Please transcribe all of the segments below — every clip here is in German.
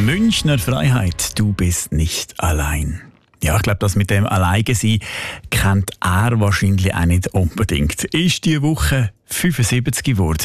Münchner Freiheit, du bist nicht allein. Ja, ich glaube, das mit dem Alleine-Sein kennt er wahrscheinlich auch nicht unbedingt. Ist diese Woche 75 geworden.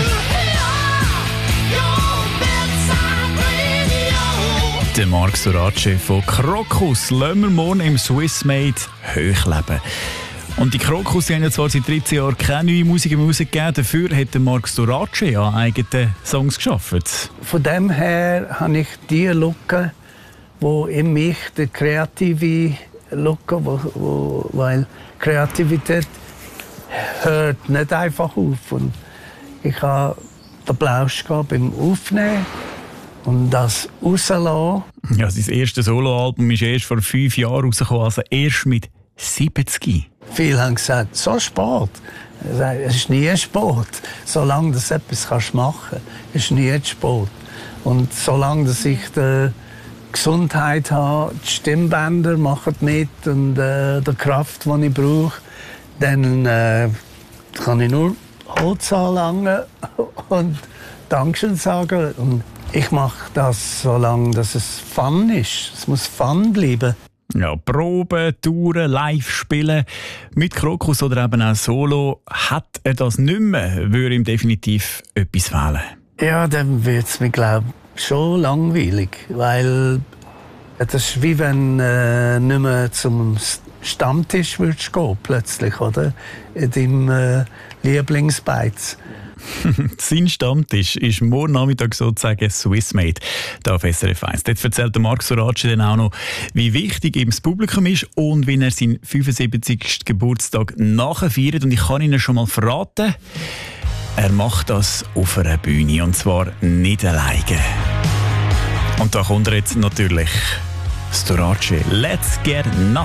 Der Marc Sorace von Krokus lassen wir morgen im Swissmade hochleben. Und die Krokus haben ja zwar seit 13 Jahren keine neue Musik mehr rausgegeben, dafür hat der Marc Sorace an eigenen Songs geschafft. Von dem her habe ich die Lücke, wo in mich die kreative Lücke, weil Kreativität hört nicht einfach auf. Und ich habe den Plausch beim Aufnehmen und das rauslassen. Ja, sein erstes Soloalbum ist erst vor 5 Jahren rausgekommen, also erst mit 70. Viele haben gesagt, so spät. Es ist nie spät. Solange du etwas machen kannst, ist es nie spät. Und solange dass ich die Gesundheit habe, die Stimmbänder machen mit und die Kraft, die ich brauche, dann kann ich nur Holz anlangen und Dankeschön sagen. Und ich mache das, solange dass es Fun ist. Es muss Fun bleiben. Ja, Proben, Touren, live spielen. Mit Krokus oder eben auch Solo hat er das nicht mehr, würde ihm definitiv etwas fehlen. Ja, dann wird es mir, glaube ich, schon langweilig. Weil das ist wie wenn nicht mehr zum Stammtisch würdest gehen, plötzlich, oder? In deinem Lieblingsbeiz. Sein Stammtisch ist morgen Nachmittag sozusagen Swissmade hier auf SRF 1. Dort erzählt der Marc Sorace dann auch noch, wie wichtig ihm das Publikum ist und wie er seinen 75. Geburtstag nachfeiert. Und ich kann Ihnen schon mal verraten, er macht das auf einer Bühne und zwar nicht alleine. Und da kommt er jetzt natürlich, Sorace, Let's Get Nuts.